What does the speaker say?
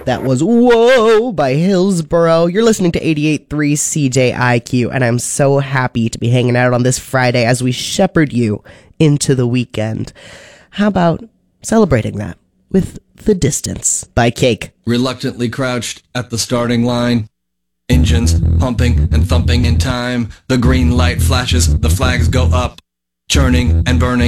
That was Whoa by Hillsborough. You're listening to 88.3 CJIQ, and I'm so happy to be hanging out on this Friday as we shepherd you into the weekend. How about celebrating that with The Distance by Cake? Reluctantly crouched at the starting line. Engines pumping and thumping in time. The green light flashes, the flags go up. Churning and burning.